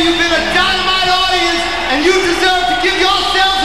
you've been a dynamite audience, and you deserve to give yourselves